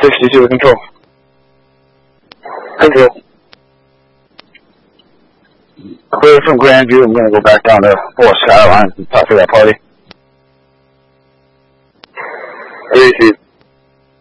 62 with control. Control. Clear from Grandview. I'm going to go back down to Four Skyline and talk to that party. 32.